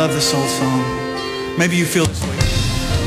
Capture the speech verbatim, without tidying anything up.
love this old song. Maybe you feel this way.